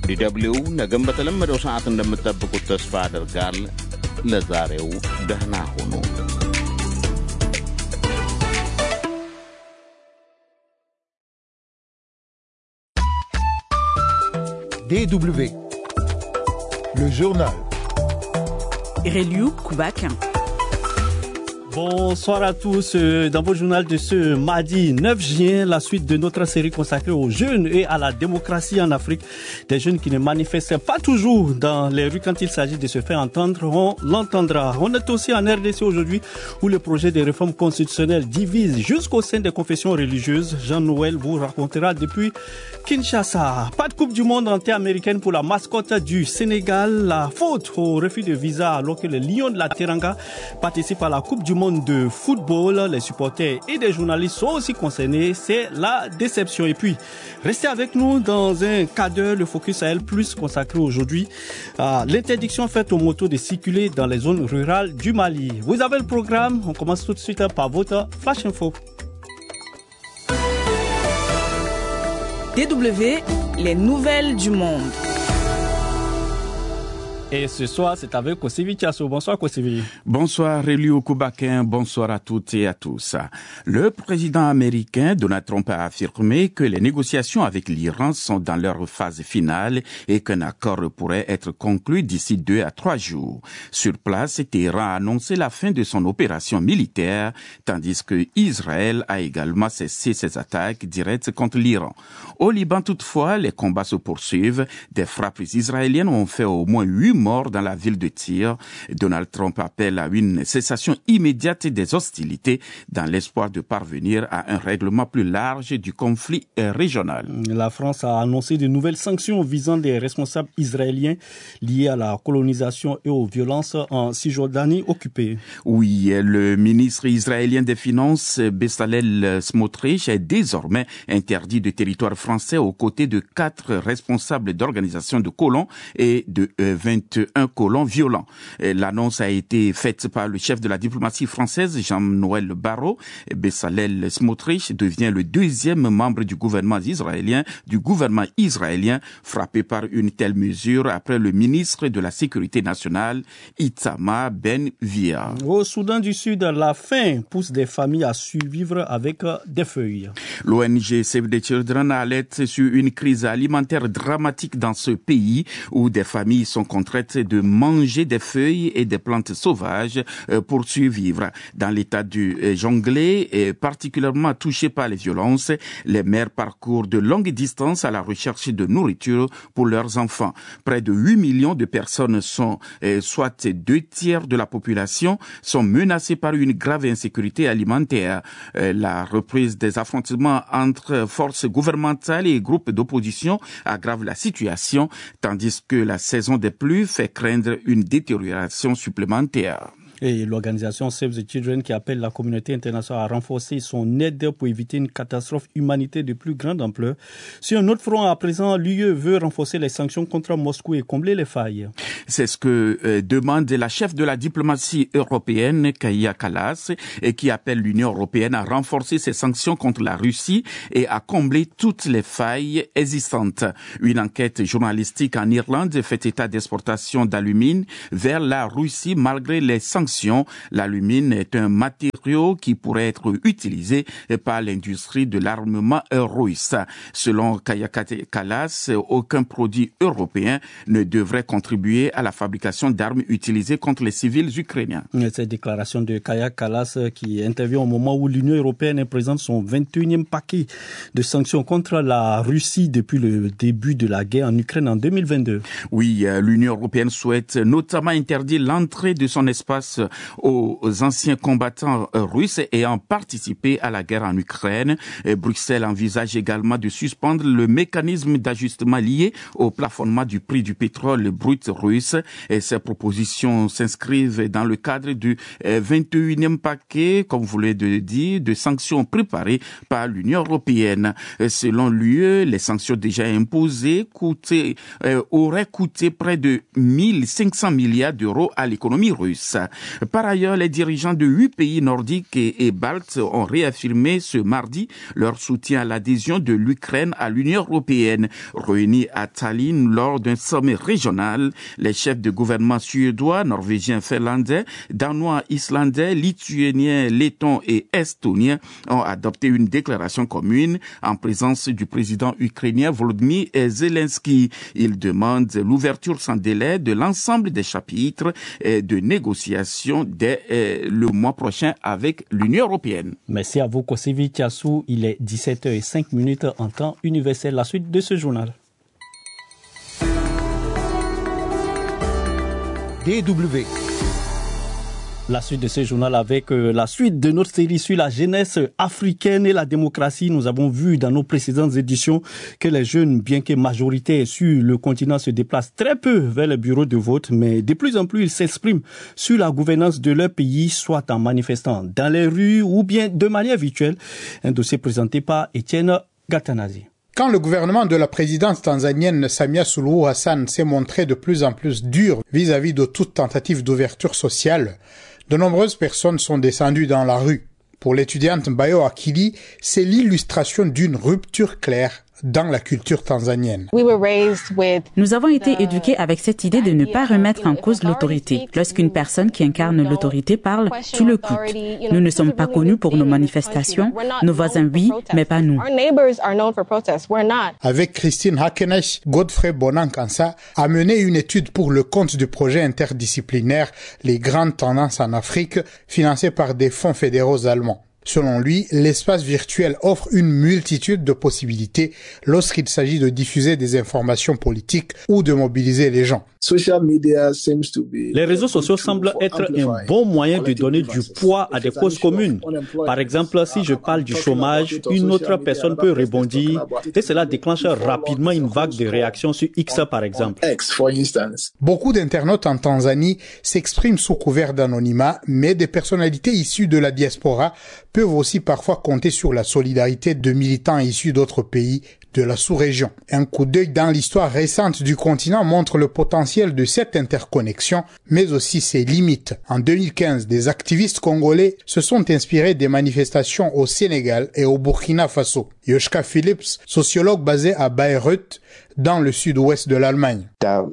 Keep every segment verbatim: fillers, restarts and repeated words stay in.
ዲደብሊው ነገም በተለመደው ሰዓት እንደምትጠብቁት ተስፋ አደርጋል። ለዛሬው ደህና ሁኑ። D W, le journal. Aurélie Koubakin. Bonsoir à tous. Dans votre journal de ce mardi neuf juin, la suite de notre série consacrée aux jeunes et à la démocratie en Afrique. Des jeunes qui ne manifestent pas toujours dans les rues quand il s'agit de se faire entendre, on l'entendra. On est aussi en R D C aujourd'hui où le projet de réforme constitutionnelle divise jusqu'au sein des confessions religieuses. Jean-Noël vous racontera depuis Kinshasa. Pas de Coupe du Monde en terre américaine pour la mascotte du Sénégal. La faute au refus de visa alors que les Lions de la Teranga participent à la Coupe du Monde de football. Les supporters et des journalistes sont aussi concernés. C'est la déception. Et puis, restez avec nous dans un quart d'heure. Le Focus Sahel Plus consacré aujourd'hui à l'interdiction faite aux motos de circuler dans les zones rurales du Mali. Vous avez le programme. On commence tout de suite par votre Flash Info. D W, les nouvelles du monde. Et ce soir, c'est avec Kosivi Tiasso. Bonsoir Kosivi. Bonsoir Aurélie Koubakin, bonsoir à toutes et à tous. Le président américain Donald Trump a affirmé que les négociations avec l'Iran sont dans leur phase finale et qu'un accord pourrait être conclu d'ici deux à trois jours. Sur place, Téhéran a annoncé la fin de son opération militaire, tandis que Israël a également cessé ses attaques directes contre l'Iran. Au Liban, toutefois, les combats se poursuivent. Des frappes israéliennes ont fait au moins huit morts dans la ville de Tyr. Donald Trump appelle à une cessation immédiate des hostilités dans l'espoir de parvenir à un règlement plus large du conflit régional. La France a annoncé de nouvelles sanctions visant des responsables israéliens liés à la colonisation et aux violences en Cisjordanie occupée. Oui, le ministre israélien des Finances, Bezalel Smotrich, est désormais interdit de territoire français aux côtés de quatre responsables d'organisations de colons et de vingt un colons violents. L'annonce a été faite par le chef de la diplomatie française, Jean-Noël Barrot. Bezalel Smotrich devient le deuxième membre du gouvernement israélien, du gouvernement israélien frappé par une telle mesure après le ministre de la Sécurité nationale, Itamar Ben-Gvir. Au Soudan du Sud, la faim pousse des familles à survivre avec des feuilles. L'O N G Save the Children alerte sur une crise alimentaire dramatique dans ce pays où des familles sont contraintes de manger des feuilles et des plantes sauvages pour survivre. Dans l'état du Jonglei, et particulièrement touché par les violences, les mères parcourent de longues distances à la recherche de nourriture pour leurs enfants. Près de huit millions de personnes sont, soit deux tiers de la population, sont menacées par une grave insécurité alimentaire. La reprise des affrontements entre forces gouvernementales et groupes d'opposition aggrave la situation, tandis que la saison des pluies fait craindre une détérioration supplémentaire. Et l'organisation Save the Children qui appelle la communauté internationale à renforcer son aide pour éviter une catastrophe humanitaire de plus grande ampleur. Sur un autre front, à présent, l'U E veut renforcer les sanctions contre Moscou et combler les failles. C'est ce que euh, demande la chef de la diplomatie européenne, Kaja Kallas, et qui appelle l'Union européenne à renforcer ses sanctions contre la Russie et à combler toutes les failles existantes. Une enquête journalistique en Irlande fait état d'exportation d'alumine vers la Russie malgré les sanctions. L'alumine est un matériau qui pourrait être utilisé par l'industrie de l'armement russe. Selon Kaja Kallas, aucun produit européen ne devrait contribuer à la fabrication d'armes utilisées contre les civils ukrainiens. Cette déclaration de Kaja Kallas qui intervient au moment où l'Union européenne présente son vingt et unième paquet de sanctions contre la Russie depuis le début de la guerre en Ukraine en deux mille vingt-deux. Oui, l'Union européenne souhaite notamment interdire l'entrée de son espace aux anciens combattants russes ayant participé à la guerre en Ukraine. Et Bruxelles envisage également de suspendre le mécanisme d'ajustement lié au plafonnement du prix du pétrole brut russe. Et ces propositions s'inscrivent dans le cadre du vingt et unième paquet, comme vous l'avez dit, de sanctions préparées par l'Union européenne. Selon l'U E, les sanctions déjà imposées coûtaient, euh, auraient coûté près de mille cinq cents milliards d'euros à l'économie russe. Par ailleurs, les dirigeants de huit pays nordiques et, et baltes ont réaffirmé ce mardi leur soutien à l'adhésion de l'Ukraine à l'Union européenne. Réunis à Tallinn lors d'un sommet régional, les chefs de gouvernement suédois, norvégiens, finlandais, danois, islandais, lituaniens, lettons et estoniens ont adopté une déclaration commune en présence du président ukrainien Volodymyr Zelensky. Ils demandent l'ouverture sans délai de l'ensemble des chapitres de négociations dès le mois prochain avec l'Union européenne. Merci à vous, Kosevi Tiassou. Il est dix-sept heures cinq en temps universel. La suite de ce journal. D W. La suite de ce journal avec euh, la suite de notre série sur la jeunesse africaine et la démocratie. Nous avons vu dans nos précédentes éditions que les jeunes, bien que majoritaires sur le continent, se déplacent très peu vers les bureaux de vote, mais de plus en plus ils s'expriment sur la gouvernance de leur pays, soit en manifestant dans les rues ou bien de manière virtuelle. Un dossier présenté par Étienne Gatanazi. Quand le gouvernement de la présidente tanzanienne Samia Suluhu Hassan s'est montré de plus en plus dur vis-à-vis de toute tentative d'ouverture sociale, de nombreuses personnes sont descendues dans la rue. Pour l'étudiante Mbayo Akili, c'est l'illustration d'une rupture claire dans la culture tanzanienne. Nous avons été éduqués avec cette idée de ne pas remettre en cause l'autorité. Lorsqu'une personne qui incarne l'autorité parle, tu l'écoutes. Nous ne sommes pas connus pour nos manifestations. Nos voisins, oui, mais pas nous. Avec Christine Hakenesh, Godfrey Bonankansa a mené une étude pour le compte du projet interdisciplinaire Les grandes tendances en Afrique, financé par des fonds fédéraux allemands. Selon lui, l'espace virtuel offre une multitude de possibilités lorsqu'il s'agit de diffuser des informations politiques ou de mobiliser les gens. Les réseaux sociaux semblent être un bon moyen de donner du poids à des causes communes. Par exemple, si je parle du chômage, une autre personne peut rebondir et cela déclenche rapidement une vague de réactions sur X, par exemple. Beaucoup d'internautes en Tanzanie s'expriment sous couvert d'anonymat, mais des personnalités issues de la diaspora peuvent aussi parfois compter sur la solidarité de militants issus d'autres pays de la sous-région. Un coup d'œil dans l'histoire récente du continent montre le potentiel de cette interconnexion, mais aussi ses limites. En deux mille quinze, des activistes congolais se sont inspirés des manifestations au Sénégal et au Burkina Faso. Joschka Phillips, sociologue basé à Bayreuth, dans le sud-ouest de l'Allemagne.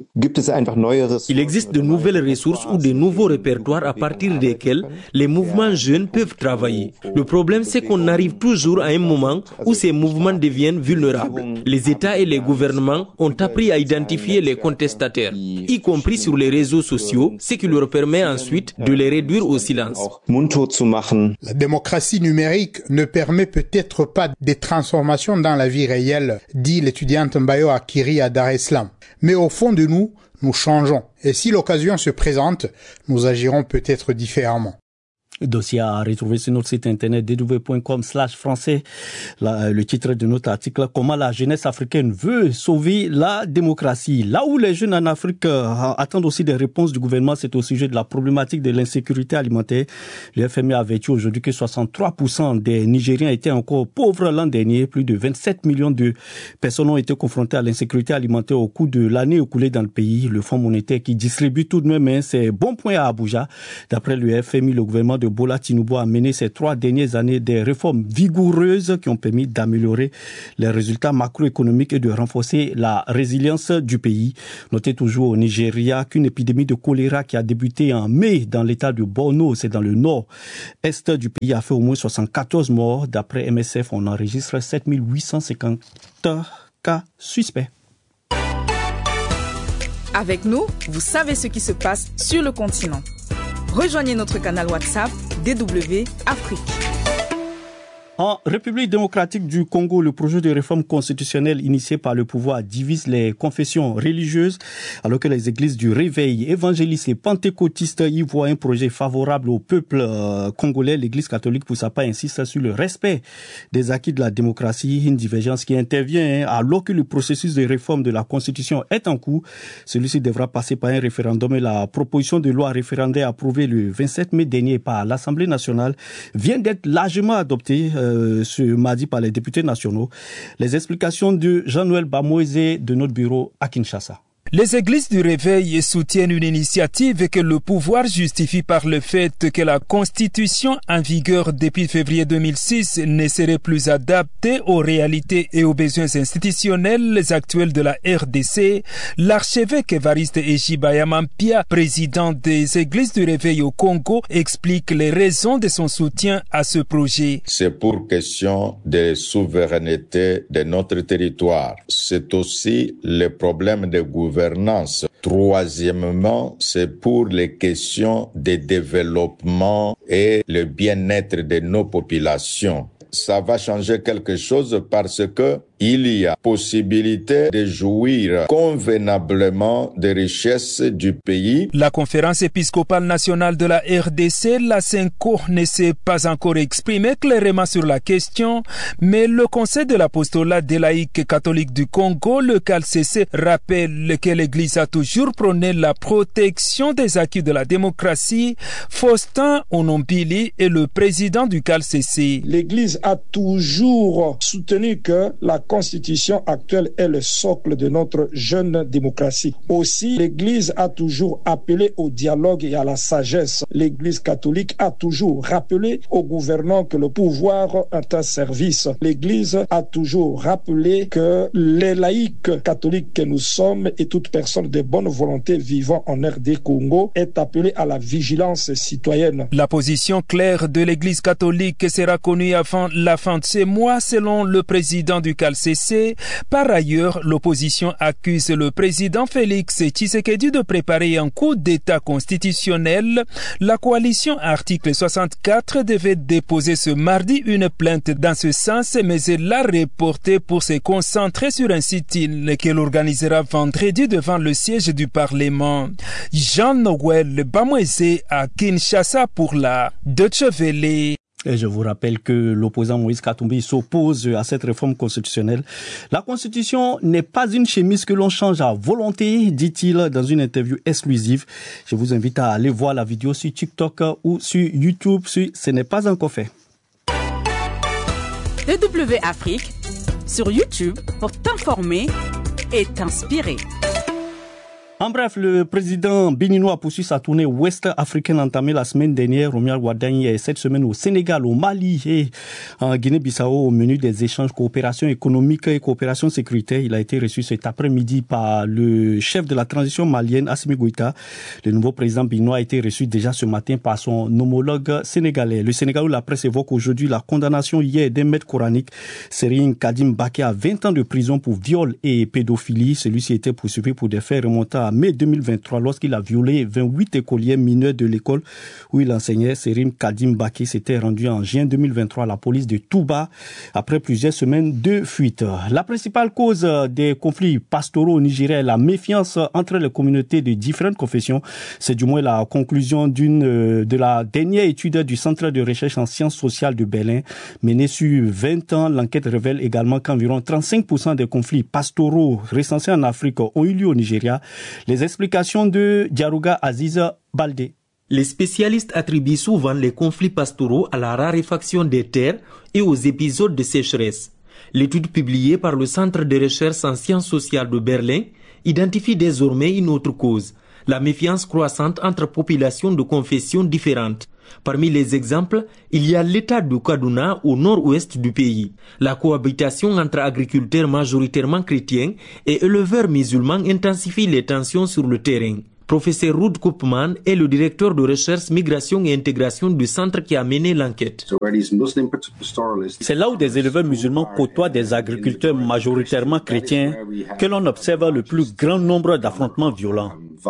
Il existe de nouvelles ressources ou de nouveaux répertoires à partir desquels les mouvements jeunes peuvent travailler. Le problème, c'est qu'on arrive toujours à un moment où ces mouvements deviennent vulnérables. Les États et les gouvernements ont appris à identifier les contestataires, y compris sur les réseaux sociaux, ce qui leur permet ensuite de les réduire au silence. La démocratie numérique ne permet peut-être pas des transformations dans la vie réelle, dit l'étudiante Mbayo Akiri à Dar es Salaam. Mais au fond de nous, nous changeons. Et si l'occasion se présente, nous agirons peut-être différemment. Dossier à retrouver sur notre site internet d w point com slash français. Le titre de notre article, comment la jeunesse africaine veut sauver la démocratie. Là où les jeunes en Afrique euh, attendent aussi des réponses du gouvernement, c'est au sujet de la problématique de l'insécurité alimentaire. Le F M I a averti aujourd'hui que soixante-trois pour cent des Nigériens étaient encore pauvres l'an dernier. Plus de vingt-sept millions de personnes ont été confrontées à l'insécurité alimentaire au cours de l'année écoulée dans le pays. Le Fonds monétaire qui distribue tout de même hein, ses bons points à Abuja. D'après le F M I, le gouvernement de Bola Tinubu a mené ces trois dernières années des réformes vigoureuses qui ont permis d'améliorer les résultats macroéconomiques et de renforcer la résilience du pays. Notez toujours au Nigeria qu'une épidémie de choléra qui a débuté en mai dans l'état de Borno, c'est dans le nord-est du pays, a fait au moins soixante-quatorze morts. D'après M S F, on enregistre sept mille huit cent cinquante cas suspects. Avec nous, vous savez ce qui se passe sur le continent. Rejoignez notre canal WhatsApp D W Afrique. En République démocratique du Congo, le projet de réforme constitutionnelle initié par le pouvoir divise les confessions religieuses, alors que les églises du Réveil, évangélistes et pentecôtistes y voient un projet favorable au peuple euh, congolais. L'Église catholique, pour sa part, insiste sur le respect des acquis de la démocratie, une divergence qui intervient alors que le processus de réforme de la Constitution est en cours. Celui-ci devra passer par un référendum et la proposition de loi référendaire approuvée le vingt-sept mai dernier par l'Assemblée nationale vient d'être largement adoptée euh, ce mardi par les députés nationaux. Les explications de Jean-Noël Bamoisé de notre bureau à Kinshasa. Les églises du Réveil soutiennent une initiative que le pouvoir justifie par le fait que la constitution en vigueur depuis février deux mille six ne serait plus adaptée aux réalités et aux besoins institutionnels actuels de la R D C. L'archevêque Évariste Ejibaya Mampia, président des églises du Réveil au Congo, explique les raisons de son soutien à ce projet. C'est pour question de souveraineté de notre territoire. C'est aussi le problème de gouvernance. Troisièmement, c'est pour les questions de développement et le bien-être de nos populations. Ça va changer quelque chose parce que il y a possibilité de jouir convenablement des richesses du pays. La conférence épiscopale nationale de la R D C, la CENCO, ne s'est pas encore exprimée clairement sur la question, mais le Conseil de l'apostolat des laïcs catholiques du Congo, le C A L C C, rappelle que l'Église a toujours prôné la protection des acquis de la démocratie. Faustin Onombili est le président du C A L C C. L'Église a toujours soutenu que la Constitution actuelle est le socle de notre jeune démocratie. Aussi, l'Église a toujours appelé au dialogue et à la sagesse. L'Église catholique a toujours rappelé aux gouvernants que le pouvoir est un service. L'Église a toujours rappelé que les laïcs catholiques que nous sommes et toute personne de bonne volonté vivant en R D Congo est appelée à la vigilance citoyenne. La position claire de l'Église catholique sera connue avant la fin de ce mois, selon le président du C A L C C. Par ailleurs, l'opposition accuse le président Félix Tshisekedi de préparer un coup d'État constitutionnel. La coalition article soixante-quatre devait déposer ce mardi une plainte dans ce sens, mais elle l'a reportée pour se concentrer sur un sit-in qu'elle organisera vendredi devant le siège du Parlement. Jean-Noël Bamweze à Kinshasa pour la Deutsche Welle. Et je vous rappelle que l'opposant Moïse Katumbi s'oppose à cette réforme constitutionnelle. La Constitution n'est pas une chemise que l'on change à volonté, dit-il dans une interview exclusive. Je vous invite à aller voir la vidéo sur TikTok ou sur YouTube si ce n'est pas encore fait. D W Afrique sur YouTube pour t'informer et t'inspirer. En bref, le président béninois a poursuivi sa tournée ouest-africaine entamée la semaine dernière au Mial-Ouaddagne et cette semaine au Sénégal, au Mali et en Guinée-Bissau au menu des échanges coopération économique et coopération sécuritaire. Il a été reçu cet après-midi par le chef de la transition malienne, Assimi Goïta. Le nouveau président béninois a été reçu déjà ce matin par son homologue sénégalais. Le Sénégal où la presse évoque aujourd'hui la condamnation hier d'un maître coranique, Serigne Kadim Baké, à vingt ans de prison pour viol et pédophilie. Celui-ci était poursuivi pour des faits remontant à mai deux mille vingt-trois, lorsqu'il a violé vingt-huit écoliers mineurs de l'école où il enseignait. Serigne Kadim Baké s'était rendu en juin deux mille vingt-trois à la police de Touba après plusieurs semaines de fuite. La principale cause des conflits pastoraux au Nigeria est la méfiance entre les communautés de différentes confessions. C'est du moins la conclusion d'une de la dernière étude du Centre de recherche en sciences sociales de Berlin. Menée sur vingt ans, l'enquête révèle également qu'environ trente-cinq pour cent des conflits pastoraux recensés en Afrique ont eu lieu au Nigeria. Les explications de Diarouga Aziz Baldé. Les spécialistes attribuent souvent les conflits pastoraux à la raréfaction des terres et aux épisodes de sécheresse. L'étude publiée par le Centre de recherche en sciences sociales de Berlin identifie désormais une autre cause, la méfiance croissante entre populations de confessions différentes. Parmi les exemples, il y a l'état de Kaduna au nord-ouest du pays. La cohabitation entre agriculteurs majoritairement chrétiens et éleveurs musulmans intensifie les tensions sur le terrain. Professeur Ruud Koopman est le directeur de recherche, migration et intégration du centre qui a mené l'enquête. C'est là où des éleveurs musulmans côtoient des agriculteurs majoritairement chrétiens que l'on observe le plus grand nombre d'affrontements violents.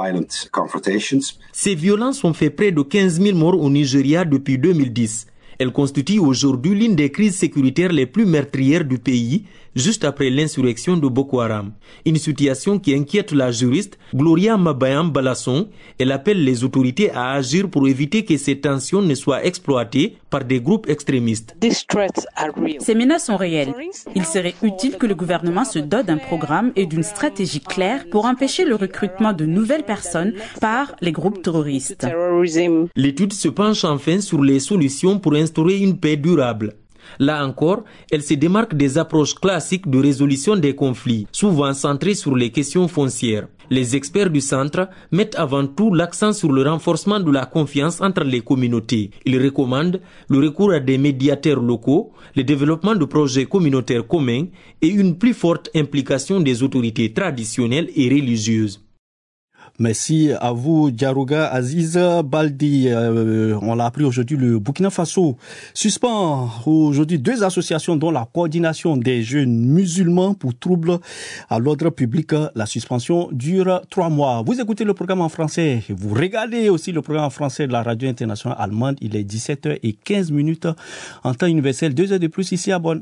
Ces violences ont fait près de quinze mille morts au Nigeria depuis deux mille dix. Elles constituent aujourd'hui l'une des crises sécuritaires les plus meurtrières du pays, juste après l'insurrection de Boko Haram. Une situation qui inquiète la juriste Gloria Mabayam Balasson. Elle appelle les autorités à agir pour éviter que ces tensions ne soient exploitées par des groupes extrémistes. Ces menaces sont réelles. Il serait utile que le gouvernement se dote d'un programme et d'une stratégie claire pour empêcher le recrutement de nouvelles personnes par les groupes terroristes. L'étude se penche enfin sur les solutions pour instaurer une paix durable. Là encore, elle se démarque des approches classiques de résolution des conflits, souvent centrées sur les questions foncières. Les experts du centre mettent avant tout l'accent sur le renforcement de la confiance entre les communautés. Ils recommandent le recours à des médiateurs locaux, le développement de projets communautaires communs et une plus forte implication des autorités traditionnelles et religieuses. Merci à vous, Diarouga Aziz Baldi. Euh, on l'a appris aujourd'hui, le Burkina Faso suspend aujourd'hui deux associations dont la coordination des jeunes musulmans pour troubles à l'ordre public. La suspension dure trois mois. Vous écoutez le programme en français. Vous regardez aussi le programme en français de la radio internationale allemande. Il est dix-sept heures quinze en temps universel. Deux heures de plus ici à Bonn.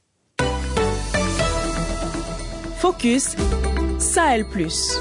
Focus Sahel Plus.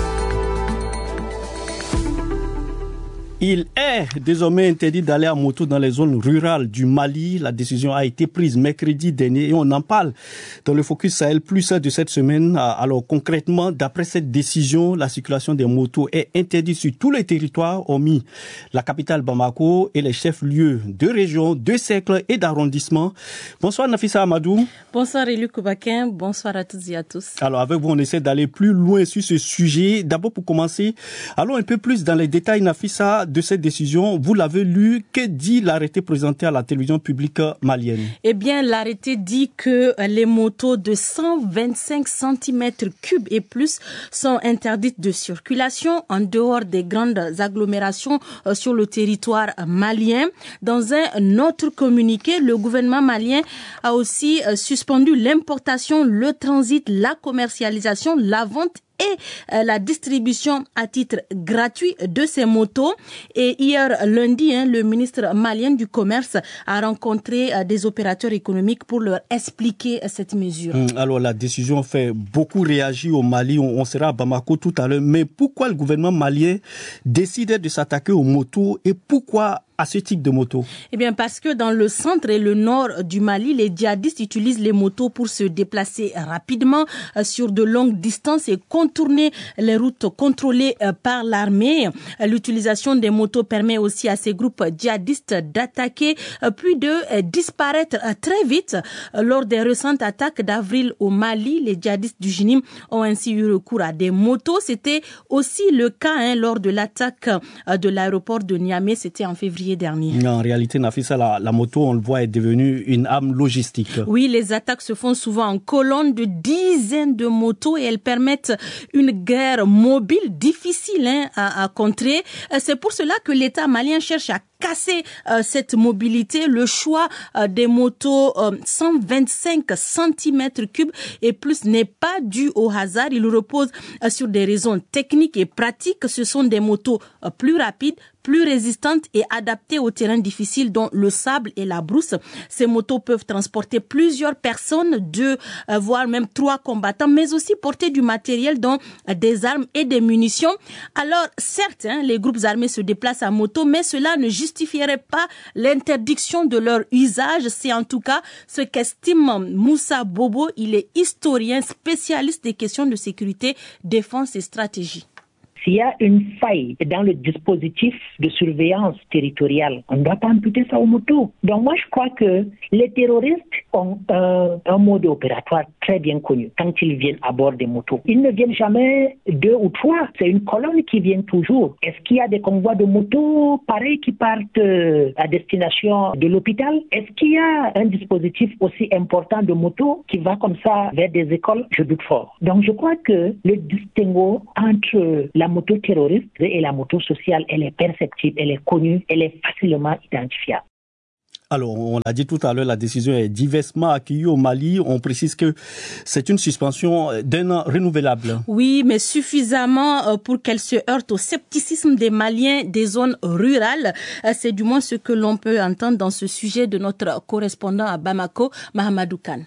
Il est désormais interdit d'aller à moto dans les zones rurales du Mali. La décision a été prise mercredi dernier et on en parle dans le Focus Sahel Plus de cette semaine. Alors concrètement, d'après cette décision, la circulation des motos est interdite sur tous les territoires, hormis la capitale Bamako et les chefs-lieux de région, de cercles et d'arrondissements. Bonsoir Nafissa Amadou. Bonsoir Élu Koubakin, bonsoir à toutes et à tous. Alors avec vous, on essaie d'aller plus loin sur ce sujet. D'abord pour commencer, allons un peu plus dans les détails Nafissa de cette décision. Vous l'avez lu, que dit l'arrêté présenté à la télévision publique malienne? Eh bien, l'arrêté dit que les motos de cent vingt-cinq centimètres cubes et plus sont interdites de circulation en dehors des grandes agglomérations sur le territoire malien. Dans un autre communiqué, le gouvernement malien a aussi suspendu l'importation, le transit, la commercialisation, la vente et euh, la distribution à titre gratuit de ces motos. Et hier lundi, hein, le ministre malien du Commerce a rencontré euh, des opérateurs économiques pour leur expliquer euh, cette mesure. Alors la décision fait beaucoup réagir au Mali. On, on sera à Bamako tout à l'heure. Mais pourquoi le gouvernement malien décide de s'attaquer aux motos et pourquoi à ce type de moto? Eh bien, parce que dans le centre et le nord du Mali, les djihadistes utilisent les motos pour se déplacer rapidement euh, sur de longues distances et contourner les routes contrôlées euh, par l'armée. Euh, l'utilisation des motos permet aussi à ces groupes djihadistes d'attaquer euh, puis de euh, disparaître euh, très vite. Euh, lors des récentes attaques d'avril au Mali, les djihadistes du Jinim ont ainsi eu recours à des motos. C'était aussi le cas hein, lors de l'attaque euh, de l'aéroport de Niamey. C'était en février dernier. En réalité, Nafissa, la, la moto, on le voit, est devenue une arme logistique. Oui, les attaques se font souvent en colonne de dizaines de motos et elles permettent une guerre mobile difficile hein, à, à contrer. C'est pour cela que l'État malien cherche à casser euh, cette mobilité. Le choix euh, des motos euh, cent vingt-cinq centimètres cubes et plus n'est pas dû au hasard. Il repose euh, sur des raisons techniques et pratiques. Ce sont des motos euh, plus rapides, plus résistantes et adaptées aux terrains difficiles dont le sable et la brousse. Ces motos peuvent transporter plusieurs personnes, deux, euh, voire même trois combattants, mais aussi porter du matériel dont euh, des armes et des munitions. Alors, certes, hein, les groupes armés se déplacent à moto, mais cela ne justifierait pas l'interdiction de leur usage. C'est en tout cas ce qu'estime Moussa Bobo. Il est historien spécialiste des questions de sécurité, défense et stratégie. S'il y a une faille dans le dispositif de surveillance territoriale, on ne doit pas imputer ça aux motos. Donc moi, je crois que les terroristes ont euh, un mode opératoire très bien connu quand ils viennent à bord des motos. Ils ne viennent jamais deux ou trois. C'est une colonne qui vient toujours. Est-ce qu'il y a des convois de motos pareils qui partent euh, à destination de l'hôpital? Est-ce qu'il y a un dispositif aussi important de motos qui va comme ça vers des écoles? Je doute fort. Donc je crois que le distinguo entre la moto terroriste et la moto sociale, elle est perceptible, elle est connue, elle est facilement identifiable. Alors, on l'a dit tout à l'heure, la décision est diversement accueillie au Mali. On précise que c'est une suspension d'un an renouvelable. Oui, mais suffisamment pour qu'elle se heurte au scepticisme des Maliens des zones rurales. C'est du moins ce que l'on peut entendre dans ce sujet de notre correspondant à Bamako, Mahamadou Kane.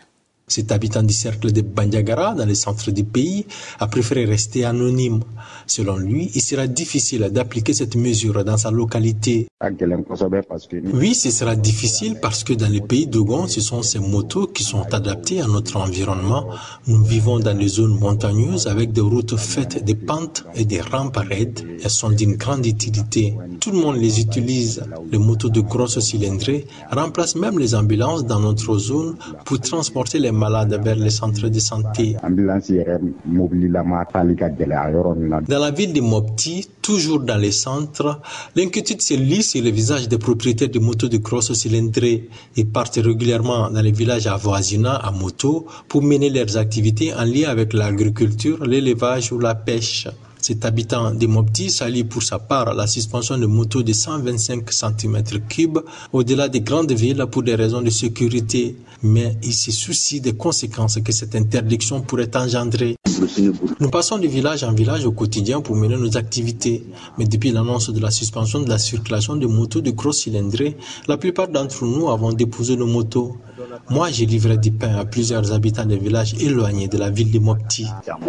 Cet habitant du cercle de Bandiagara, dans le centre du pays, a préféré rester anonyme. Selon lui, il sera difficile d'appliquer cette mesure dans sa localité. Oui, ce sera difficile parce que dans le pays d'Ogon, ce sont ces motos qui sont adaptées à notre environnement. Nous vivons dans des zones montagneuses avec des routes faites de pentes et des rampes raides. Elles sont d'une grande utilité. Tout le monde les utilise. Les motos de grosse cylindrée remplacent même les ambulances dans notre zone pour transporter les malades vers les centres de santé. Dans la ville de Mopti, toujours dans les centres, l'inquiétude se lit sur les visages des propriétaires de motos de grosse cylindrée. Ils partent régulièrement dans les villages avoisinants à moto pour mener leurs activités en lien avec l'agriculture, l'élevage ou la pêche. Cet habitant de Mopti salue pour sa part la suspension de motos de cent vingt-cinq centimètres cubes au-delà des grandes villes pour des raisons de sécurité. Mais il se soucie des conséquences que cette interdiction pourrait engendrer. Nous passons de village en village au quotidien pour mener nos activités. Mais depuis l'annonce de la suspension de la circulation de motos de grosse cylindrée, la plupart d'entre nous avons déposé nos motos. Moi, j'ai livré du pain à plusieurs habitants des villages éloignés de la ville de Mopti.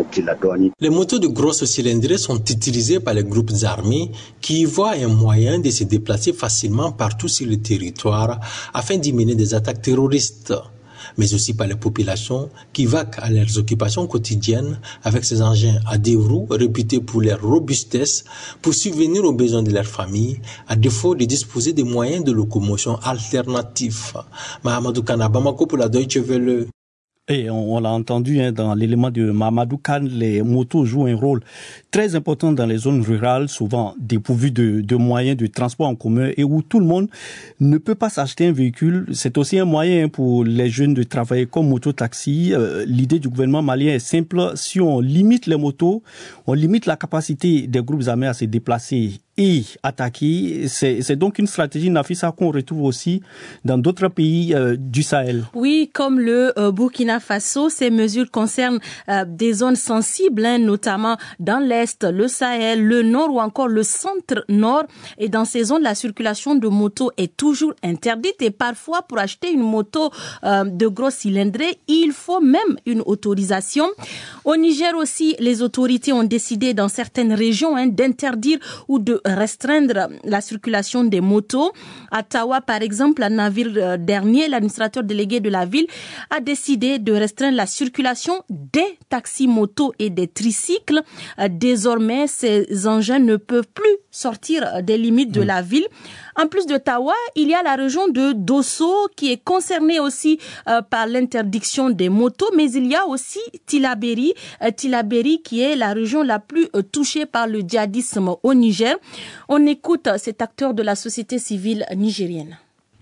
Les motos de grosse cylindrée sont utilisées par les groupes armés qui y voient un moyen de se déplacer facilement partout sur le territoire afin d'y mener des attaques terroristes, mais aussi par les populations qui vaquent à leurs occupations quotidiennes avec ces engins à deux roues réputés pour leur robustesse pour subvenir aux besoins de leur famille, à défaut de disposer de moyens de locomotion alternatifs. Mahamadou Kane, Bamako pour la Deutsche Welle. Et on, on l'a entendu hein, dans l'élément de Mahamadou Kane, les motos jouent un rôle très important dans les zones rurales, souvent dépourvues de, de moyens de transport en commun et où tout le monde ne peut pas s'acheter un véhicule. C'est aussi un moyen pour les jeunes de travailler comme moto-taxi. Euh, l'idée du gouvernement malien est simple. Si on limite les motos, on limite la capacité des groupes armés à se déplacer et attaquer. C'est, c'est donc une stratégie Nafisa qu'on retrouve aussi dans d'autres pays euh, du Sahel. Oui, comme le euh, Burkina Faso, ces mesures concernent euh, des zones sensibles, hein, notamment dans l'Est, le Sahel, le Nord ou encore le Centre-Nord. Et dans ces zones, la circulation de motos est toujours interdite et parfois pour acheter une moto euh, de grosse cylindrée, il faut même une autorisation. Au Niger aussi, les autorités ont décidé dans certaines régions hein, d'interdire ou de restreindre la circulation des motos. À Tawa, par exemple, en avril dernier, l'administrateur délégué de la ville a décidé de restreindre la circulation des taxis-motos et des tricycles. Désormais, ces engins ne peuvent plus sortir des limites de la ville. En plus de Tawa, il y a la région de Dosso qui est concernée aussi euh, par l'interdiction des motos, mais il y a aussi Tillabéri, euh, Tillabéri qui est la région la plus euh, touchée par le djihadisme au Niger. On écoute euh, cet acteur de la société civile nigérienne.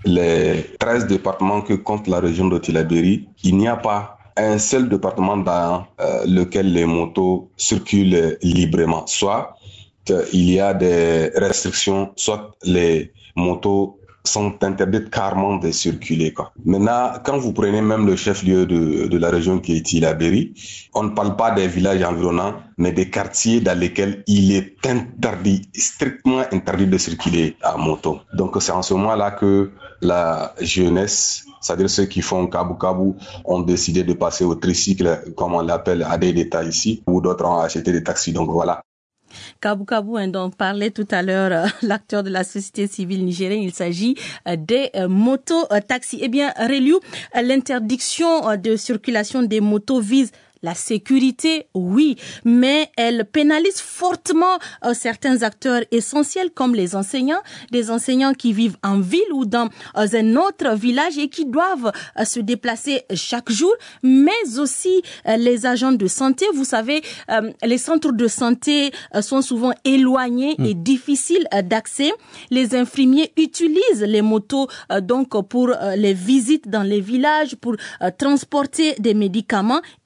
Les treize départements que compte la région de Tillabéri, il n'y a pas un seul département dans euh, lequel les motos circulent librement. Soit euh, il y a des restrictions, soit les motos sont interdites carrément de circuler, quoi. Maintenant, quand vous prenez même le chef-lieu de, de la région qui est Tillabéri, on ne parle pas des villages environnants, mais des quartiers dans lesquels il est interdit, strictement interdit de circuler à moto. Donc c'est en ce moment-là que la jeunesse, c'est-à-dire ceux qui font kabou-kabou, ont décidé de passer au tricycle, comme on l'appelle à des détails ici, ou d'autres ont acheté des taxis. Donc voilà. Kabou Kabou, hein, dont parlait tout à l'heure euh, l'acteur de la société civile nigérienne, il s'agit euh, des euh, motos-taxis. Euh, eh bien, Reliou, euh, l'interdiction euh, de circulation des motos vise la sécurité, oui, mais elle pénalise fortement euh, certains acteurs essentiels comme les enseignants, des enseignants qui vivent en ville ou dans euh, un autre village et qui doivent euh, se déplacer chaque jour, mais aussi euh, les agents de santé. Vous savez, euh, les centres de santé euh, sont souvent éloignés mmh. et difficiles euh, d'accès. Les infirmiers utilisent les motos euh, donc pour euh, les visites dans les villages, pour euh, transporter des médicaments et même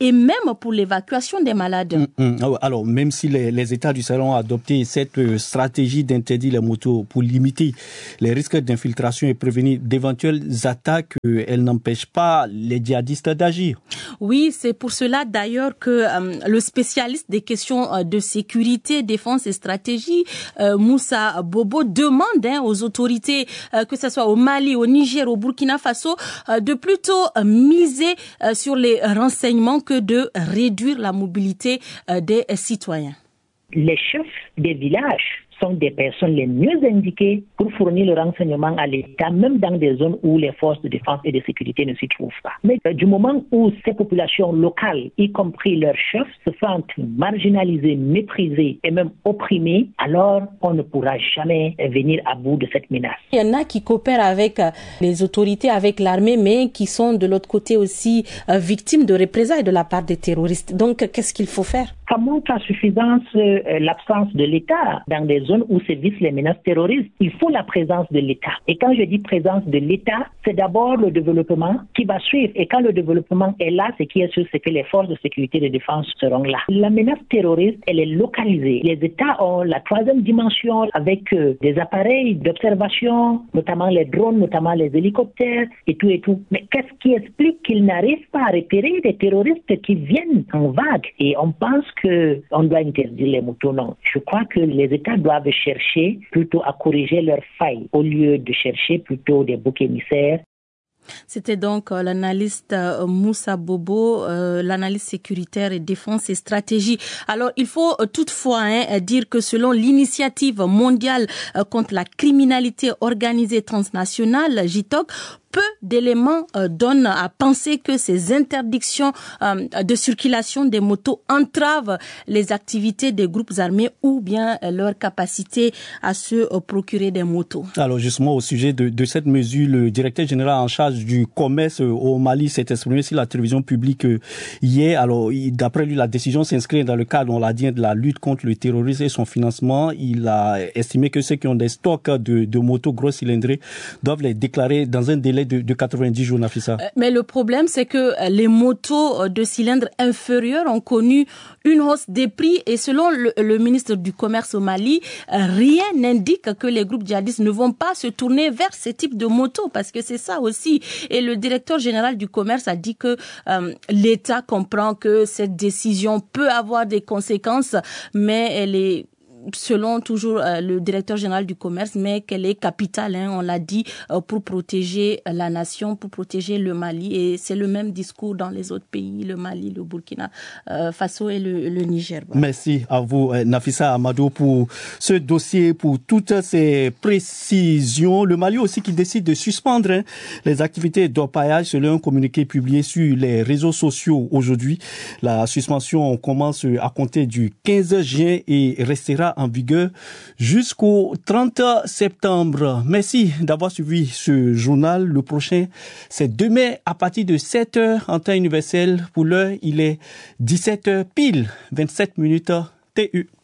même pour l'évacuation des malades. Mmh, mmh. Alors, même si les, les États du Sahel ont adopté cette euh, stratégie d'interdire les motos pour limiter les risques d'infiltration et prévenir d'éventuelles attaques, euh, elles n'empêchent pas les djihadistes d'agir. Oui, c'est pour cela d'ailleurs que euh, le spécialiste des questions euh, de sécurité, défense et stratégie, euh, Moussa Bobo, demande hein, aux autorités, euh, que ce soit au Mali, au Niger, au Burkina Faso, euh, de plutôt euh, miser euh, sur les renseignements que de réduire la mobilité euh, des euh, citoyens. Les chefs des villages sont des personnes les mieux indiquées pour fournir le renseignement à l'État, même dans des zones où les forces de défense et de sécurité ne s'y trouvent pas. Mais euh, du moment où ces populations locales, y compris leurs chefs, se sentent marginalisées, méprisées et même opprimées, alors on ne pourra jamais venir à bout de cette menace. Il y en a qui coopèrent avec les autorités, avec l'armée, mais qui sont de l'autre côté aussi euh, victimes de représailles de la part des terroristes. Donc, qu'est-ce qu'il faut faire? Ça montre à suffisance euh, l'absence de l'État dans des zones où sévissent les menaces terroristes. Il faut la présence de l'État. Et quand je dis présence de l'État, c'est d'abord le développement qui va suivre. Et quand le développement est là, ce qui est sûr, c'est que les forces de sécurité et de défense seront là. La menace terroriste, elle est localisée. Les États ont la troisième dimension avec euh, des appareils d'observation, notamment les drones, notamment les hélicoptères et tout et tout. Mais qu'est-ce qui explique qu'ils n'arrivent pas à repérer des terroristes qui viennent en vague? Et on pense qu'on doit interdire les motos. Non. Je crois que les États doivent chercher plutôt à corriger leurs failles au lieu de chercher plutôt des boucs émissaires. C'était donc euh, l'analyste euh, Moussa Bobo, euh, l'analyste sécuritaire et défense et stratégie. Alors, il faut euh, toutefois hein, dire que selon l'initiative mondiale euh, contre la criminalité organisée transnationale, J T O C, peu d'éléments euh, donnent à penser que ces interdictions euh, de circulation des motos entravent les activités des groupes armés ou bien euh, leur capacité à se euh, procurer des motos. Alors justement, au sujet de, de cette mesure, le directeur général en charge du commerce euh, au Mali s'est exprimé sur la télévision publique euh, hier. Alors, il, d'après lui, la décision s'inscrit dans le cadre, on l'a dit, de la lutte contre le terrorisme et son financement. Il a estimé que ceux qui ont des stocks de, de motos gros cylindrés doivent les déclarer dans un délai De, de quatre-vingt-dix jours, Nafissa. Mais le problème, c'est que les motos de cylindres inférieurs ont connu une hausse des prix et selon le, le ministre du Commerce au Mali, rien n'indique que les groupes djihadistes ne vont pas se tourner vers ce type de motos parce que c'est ça aussi. Et le directeur général du Commerce a dit que euh, l'État comprend que cette décision peut avoir des conséquences, mais elle est selon toujours euh, le directeur général du commerce, mais qu'elle est capitale, hein, on l'a dit, euh, pour protéger la nation, pour protéger le Mali. Et c'est le même discours dans les autres pays, le Mali, le Burkina euh, Faso et le, le Niger. Merci à vous, Nafissa Amadou, pour ce dossier, pour toutes ces précisions. Le Mali aussi qui décide de suspendre hein, les activités d'orpaillage selon un communiqué publié sur les réseaux sociaux aujourd'hui. La suspension commence à compter du quinze juin et restera en vigueur jusqu'au trente septembre. Merci d'avoir suivi ce journal. Le prochain, c'est demain à partir de sept heures en temps universel. Pour l'heure, il est dix-sept heures pile, vingt-sept minutes T U.